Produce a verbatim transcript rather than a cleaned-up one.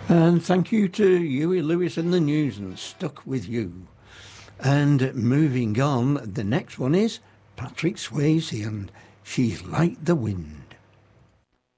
And thank you to Huey Lewis and the News and Stuck With You. And moving on, the next one is Patrick Swayze and She's Like the Wind.